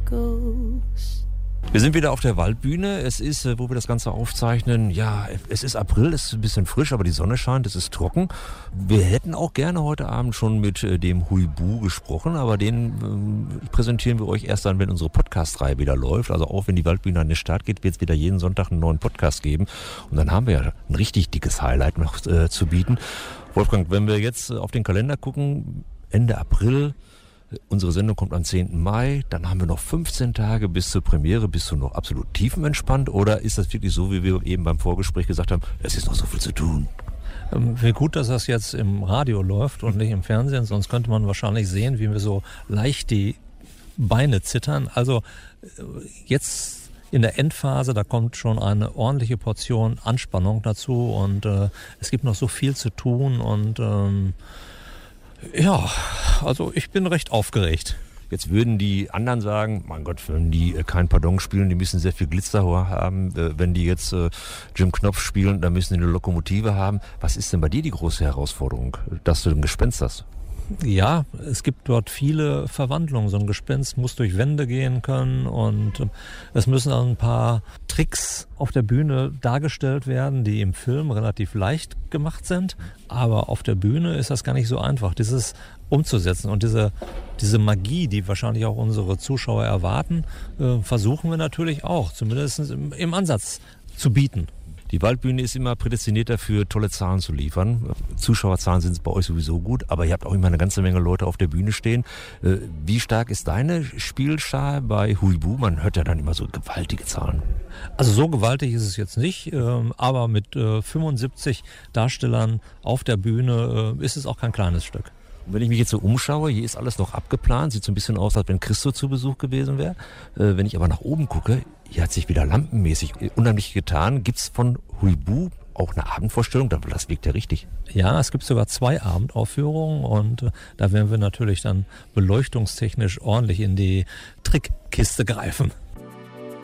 ghost. Wir sind wieder auf der Waldbühne. Es ist, wo wir das Ganze aufzeichnen, ja, es ist April, es ist ein bisschen frisch, aber die Sonne scheint, es ist trocken. Wir hätten auch gerne heute Abend schon mit dem Huibu gesprochen, aber den präsentieren wir euch erst dann, wenn unsere Podcast-Reihe wieder läuft. Also auch wenn die Waldbühne an den Start geht, wird es wieder jeden Sonntag einen neuen Podcast geben. Und dann haben wir ja ein richtig dickes Highlight noch zu bieten. Wolfgang, wenn wir jetzt auf den Kalender gucken, Ende April, unsere Sendung kommt am 10. Mai, dann haben wir noch 15 Tage bis zur Premiere. Bist du noch absolut tiefenentspannt oder ist das wirklich so, wie wir eben beim Vorgespräch gesagt haben, es ist noch so viel zu tun? Wie gut, dass das jetzt im Radio läuft und nicht im Fernsehen, sonst könnte man wahrscheinlich sehen, wie mir so leicht die Beine zittern. Also jetzt in der Endphase, da kommt schon eine ordentliche Portion Anspannung dazu und es gibt noch so viel zu tun und ja, also ich bin recht aufgeregt. Jetzt würden die anderen sagen, mein Gott, wenn die kein Pardon spielen, die müssen sehr viel Glitzer haben. Wenn die jetzt Jim Knopf spielen, dann müssen die eine Lokomotive haben. Was ist denn bei dir die große Herausforderung, dass du ein Gespenst hast? Ja, es gibt dort viele Verwandlungen. So ein Gespenst muss durch Wände gehen können und es müssen auch ein paar Tricks auf der Bühne dargestellt werden, die im Film relativ leicht gemacht sind. Aber auf der Bühne ist das gar nicht so einfach, dieses umzusetzen. Und diese Magie, die wahrscheinlich auch unsere Zuschauer erwarten, versuchen wir natürlich auch, zumindest im Ansatz zu bieten. Die Waldbühne ist immer prädestiniert dafür, tolle Zahlen zu liefern. Zuschauerzahlen sind bei euch sowieso gut, aber ihr habt auch immer eine ganze Menge Leute auf der Bühne stehen. Wie stark ist deine Spielschar bei Huibu? Man hört ja dann immer so gewaltige Zahlen. Also so gewaltig ist es jetzt nicht, aber mit 75 Darstellern auf der Bühne ist es auch kein kleines Stück. Wenn ich mich jetzt so umschaue, hier ist alles noch abgeplant, sieht so ein bisschen aus, als wenn Christo zu Besuch gewesen wäre. Wenn ich aber nach oben gucke, hier hat sich wieder lampenmäßig unheimlich getan. Gibt's von Huibu auch eine Abendvorstellung? Das liegt ja richtig. Ja, es gibt sogar 2 Abendaufführungen und da werden wir natürlich dann beleuchtungstechnisch ordentlich in die Trickkiste greifen.